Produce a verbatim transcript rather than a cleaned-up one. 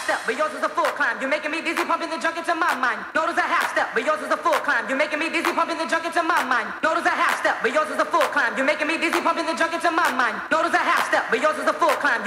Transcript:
step, but yours is a full climb. You're making me dizzy, pumping the junk into my mind. Notice a half step, but yours is a full climb. You're making me dizzy, pumping the junk into my mind. Notice a half step, but yours is a full climb. You're making me dizzy, pumping the junk into my mind. Notice a half step, but yours is a full